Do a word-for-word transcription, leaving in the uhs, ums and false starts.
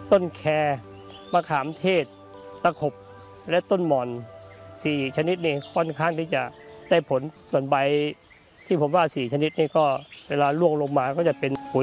ต้นแคมะขามเทศตะขบและต้นหม่อนสี่ชนิดนี้ค่อนข้างที่จะได้ผลส่วนใบที่ผมว่าสี่ชนิดนี้ก็เวลาร่วงลงมาก็จะเป็นปุ๋ย